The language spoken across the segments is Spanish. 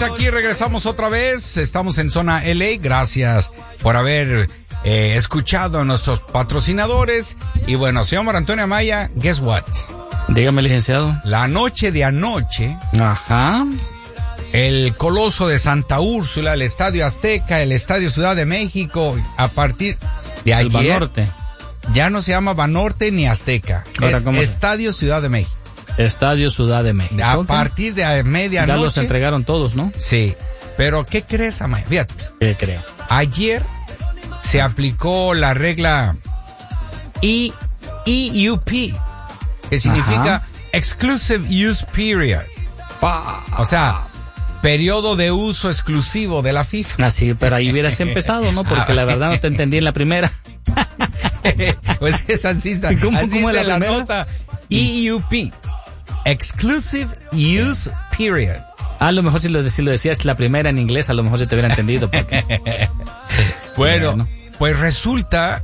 aquí regresamos otra vez. Estamos en Zona LA. Gracias por haber escuchado a nuestros patrocinadores. Y bueno, señor Antonio Amaya, guess what? Dígame, licenciado. La noche de anoche, Ajá. el Coloso de Santa Úrsula, el Estadio Azteca, el Estadio Ciudad de México, a partir de El ayer, Banorte. ya no se llama Banorte ni Azteca. Ahora, Es ¿cómo se- Estadio Ciudad de México. Estadio Ciudad de México. A Ok. partir de Ya medianoche. los entregaron todos, ¿no? Sí. Pero, ¿qué crees, Amaya? Fíjate. Creo. Ayer se aplicó la regla EUP, que significa Exclusive Use Period. O sea, periodo de uso exclusivo de la FIFA. Así, pero ahí hubieras empezado, ¿no? Porque la verdad no te entendí en la primera. Pues es así, está. ¿Cómo Así es se la primera? nota. EUP, Exclusive Use Period. A lo mejor si lo decías la primera en inglés, a lo mejor se te hubiera entendido. Porque... Bueno, pues resulta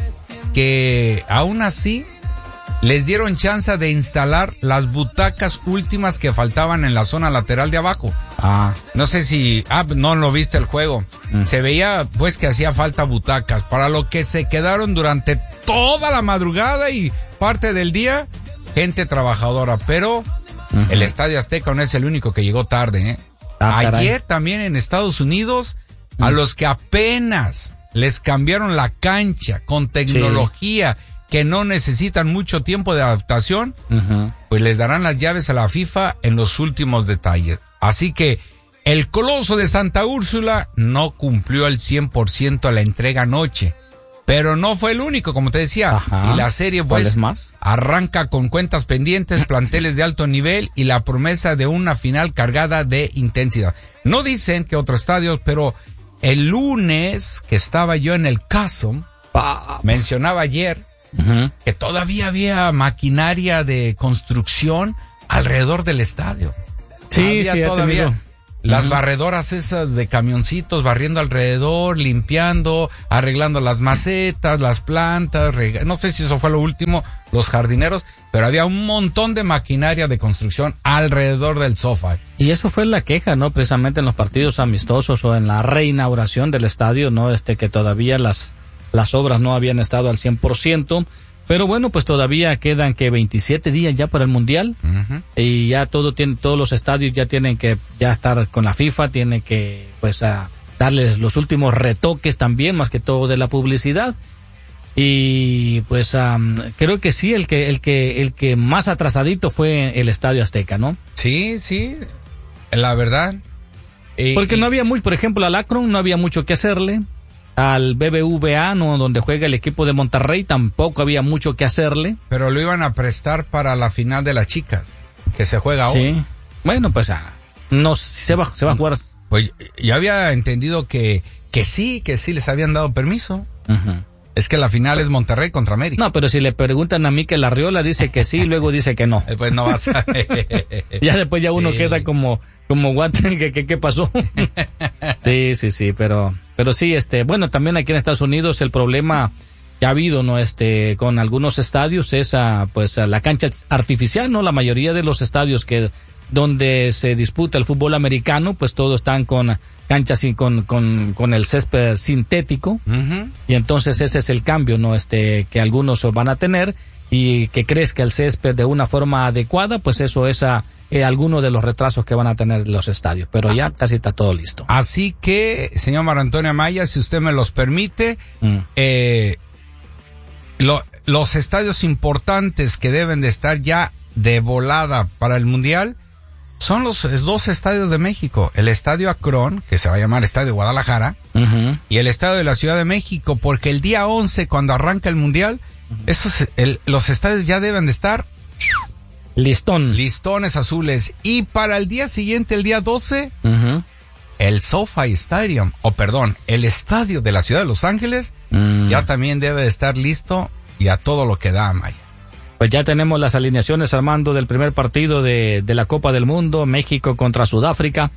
que aún así les dieron chance de instalar las butacas últimas que faltaban en la zona lateral de abajo. No sé si... no lo viste el juego. Se veía pues que hacía falta butacas, para lo que se quedaron durante toda la madrugada y parte del día gente trabajadora, pero el Estadio Azteca no es el único que llegó tarde, ¿eh? Ayer también en Estados Unidos, a los que apenas les cambiaron la cancha con tecnología, que no necesitan mucho tiempo de adaptación, pues les darán las llaves a la FIFA en los últimos detalles. Así que el Coloso de Santa Úrsula no cumplió al 100% la entrega anoche, pero no fue el único, como te decía. Y la serie pues arranca con cuentas pendientes, planteles de alto nivel y la promesa de una final cargada de intensidad. No dicen que otros estadios, pero el lunes que estaba yo en el CASO, mencionaba ayer que todavía había maquinaria de construcción alrededor del estadio. Sí, todavía. Las barredoras esas de camioncitos barriendo alrededor, limpiando, arreglando las macetas, las plantas, no sé si eso fue lo último, los jardineros, pero había un montón de maquinaria de construcción alrededor del SoFi. Y eso fue la queja, ¿no? Precisamente en los partidos amistosos o en la reinauguración del estadio, ¿no? Que todavía las obras no habían estado al 100%. Pero bueno, pues todavía quedan 27 días ya para el Mundial. Y ya todos los estadios ya tienen que estar con la FIFA, tienen que pues darles los últimos retoques también, más que todo de la publicidad. Y pues creo que sí, el que más atrasadito fue el Estadio Azteca, ¿no? Sí, la verdad. Porque no había mucho, por ejemplo, al Akron no había mucho que hacerle. Al BBVA, ¿no? Donde juega el equipo de Monterrey, tampoco había mucho que hacerle. Pero lo iban a prestar para la final de las chicas, que se juega hoy. Sí. Bueno, pues no se va a jugar. Pues yo había entendido que sí les habían dado permiso. Es que la final es Monterrey contra América. No, pero si le preguntan a Mikel Arriola, dice que sí, luego dice que no. Pues no vas a... Ya después ya uno queda como Watson, ¿qué pasó? Sí, pero sí, bueno, también aquí en Estados Unidos el problema que ha habido, ¿no? Con algunos estadios es pues la cancha artificial, ¿no? La mayoría de los estadios donde se disputa el fútbol americano, pues todos están con canchas y con el césped sintético. Y entonces ese es el cambio, ¿no? Que algunos van a tener y que crezca el césped de una forma adecuada, pues eso es alguno de los retrasos que van a tener los estadios, pero ya casi está todo listo. Así que, señor Marantonio Amaya, si usted me los permite, los estadios importantes que deben de estar ya de volada para el Mundial son los dos estadios de México, el Estadio Akron, que se va a llamar Estadio Guadalajara, y el Estadio de la Ciudad de México, porque el día 11, cuando arranca el Mundial, los estadios ya deben de estar listones azules. Y para el día siguiente, el día 12, el SoFi Stadium, el estadio de la ciudad de Los Ángeles, ya también debe de estar listo y a todo lo que da, Maya. Pues ya tenemos las alineaciones, Armando, del primer partido de la Copa del Mundo, México contra Sudáfrica.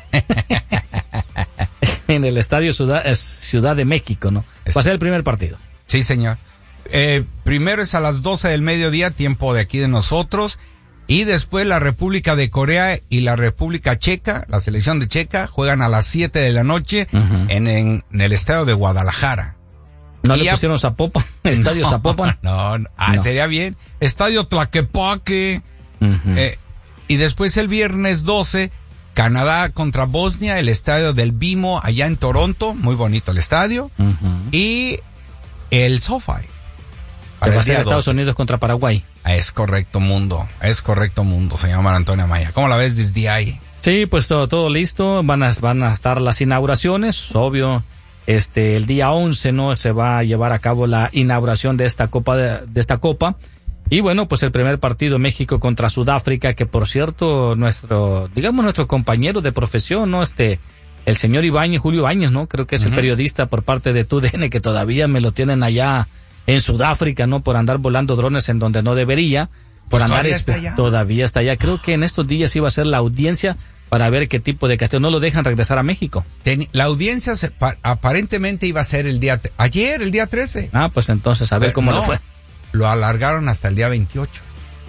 En el estadio Ciudad de México, ¿no? Va a ser el primer partido. Sí, señor. Primero es a las 12 del mediodía, tiempo de aquí de nosotros, Y después la República de Corea y la República Checa, la selección de Checa, juegan a las 7 de la noche en el estadio de Guadalajara. ¿No le pusieron Zapopan? ¿Estadio Zapopan? No. Sería bien. Estadio Tlaquepaque. Y después el viernes 12, Canadá contra Bosnia, el estadio del BMO allá en Toronto. Muy bonito el estadio. Y el SoFi. Que va a ser Estados Unidos contra Paraguay. Es correcto, mundo, señor Mar Antonio Amaya. ¿Cómo la ves desde ahí? Sí, pues todo listo. Van a estar las inauguraciones, obvio. El día 11, ¿no? Se va a llevar a cabo la inauguración de esta copa. Y bueno, pues el primer partido, México contra Sudáfrica, que por cierto, nuestro compañero de profesión, ¿no? El señor Julio Ibáñez, ¿no? Creo que es el periodista por parte de TUDN, que todavía me lo tienen allá en Sudáfrica, ¿no? Por andar volando drones en donde no debería. Todavía está allá. Creo que en estos días iba a ser la audiencia para ver qué tipo de castigo. No lo dejan regresar a México. La audiencia aparentemente iba a ser el día 13. Pues entonces a ver cómo le fue. Lo alargaron hasta el día 28.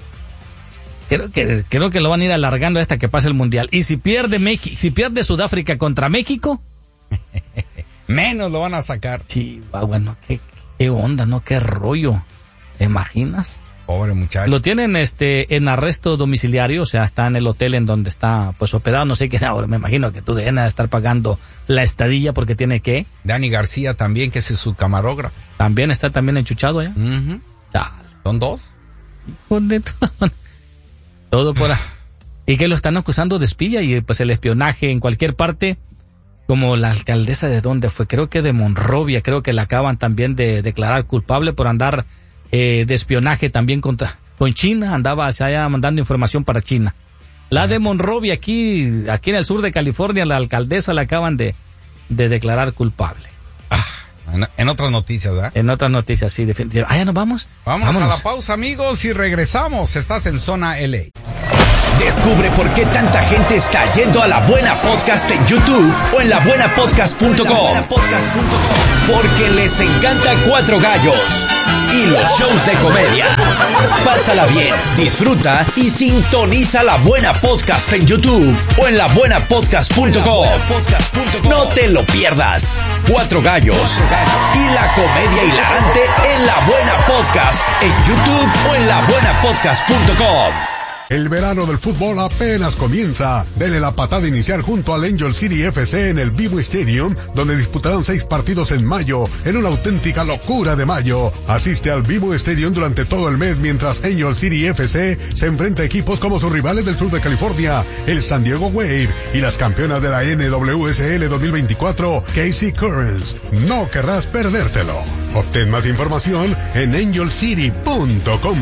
Creo que lo van a ir alargando hasta que pase el Mundial. Y si pierde Sudáfrica contra México, menos lo van a sacar. Sí, bueno, qué onda, ¿no? Qué rollo. ¿Te imaginas? Pobre muchacho. Lo tienen en arresto domiciliario, o sea, está en el hotel en donde está pues hospedado, no sé qué, ahora me imagino que tú deben estar pagando la estadía porque tiene que. Dani García también, que es su camarógrafo. También está enchuchado allá. Son dos. Todo por ahí. Y que lo están acusando de espía y pues el espionaje en cualquier parte, como la alcaldesa de dónde fue, creo que de Monrovia, creo que la acaban también de declarar culpable por andar de espionaje también con China, andaba allá mandando información para China. La de Monrovia, aquí en el sur de California, la alcaldesa la acaban de declarar culpable. En otras noticias, ¿verdad? En otras noticias, sí, definitivamente. ¿Ya nos vamos? Vámonos a la pausa, amigos, y regresamos. Estás en Zona LA. Descubre por qué tanta gente está yendo a La Buena Podcast en YouTube o en labuenapodcast.com. Porque les encanta Cuatro Gallos y los shows de comedia. Pásala bien, disfruta y sintoniza La Buena Podcast en YouTube o en labuenapodcast.com. No te lo pierdas. Cuatro Gallos y la comedia hilarante en La Buena Podcast en YouTube o en labuenapodcast.com. El verano del fútbol apenas comienza. Dele la patada inicial junto al Angel City FC en el BMO Stadium, donde disputarán 6 partidos en mayo, en una auténtica locura de mayo. Asiste al BMO Stadium durante todo el mes mientras Angel City FC se enfrenta a equipos como sus rivales del sur de California, el San Diego Wave y las campeonas de la NWSL 2024, KC Currents. No querrás perdértelo. Obtén más información en angelcity.com.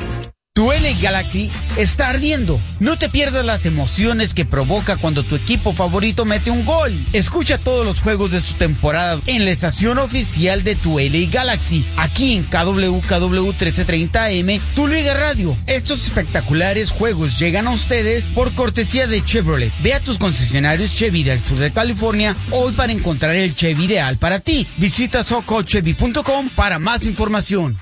Tu LA Galaxy está ardiendo. No te pierdas las emociones que provoca cuando tu equipo favorito mete un gol. Escucha todos los juegos de su temporada en la estación oficial de tu LA Galaxy, aquí en KWKW 1330 AM, tu Liga Radio. Estos espectaculares juegos llegan a ustedes por cortesía de Chevrolet. Ve a tus concesionarios Chevy del sur de California hoy para encontrar el Chevy ideal para ti. Visita socochevy.com para más información.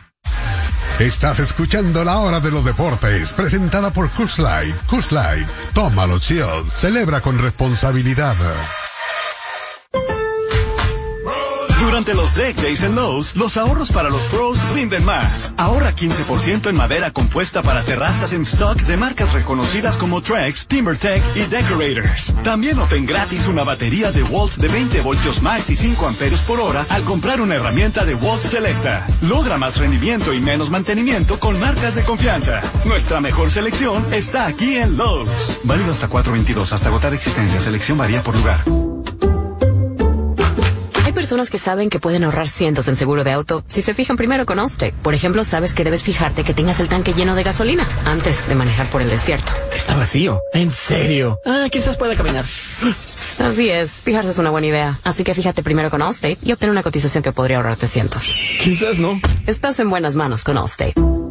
Estás escuchando La Hora de los Deportes, presentada por Coors Light. Coors Light, tómalo chill, celebra con responsabilidad. Durante los Deck Days en Lowe's, los ahorros para los pros rinden más. Ahorra 15% en madera compuesta para terrazas en stock de marcas reconocidas como Trex, TimberTech y Decorators. También obtén gratis una batería de Walt de 20 voltios max y 5 amperios por hora al comprar una herramienta de Walt Selecta. Logra más rendimiento y menos mantenimiento con marcas de confianza. Nuestra mejor selección está aquí en Lowe's. Válido hasta 4/22, hasta agotar existencia. Selección varía por lugar. Personas que saben que pueden ahorrar cientos en seguro de auto si se fijan primero con Allstate. Por ejemplo, sabes que debes fijarte que tengas el tanque lleno de gasolina antes de manejar por el desierto. Está vacío. ¿En serio? Quizás pueda caminar. Así es, fijarse es una buena idea. Así que fíjate primero con Allstate y obtén una cotización que podría ahorrarte cientos. Quizás no. Estás en buenas manos con Allstate.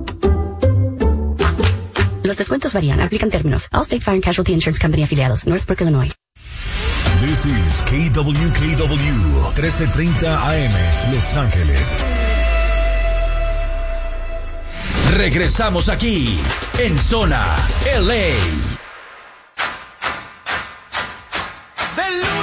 Los descuentos varían. Aplican términos. Allstate Fire and Casualty Insurance Company afiliados. Northbrook, Illinois. This is KWKW 1330 AM, Los Ángeles. Regresamos aquí, en Zona LA.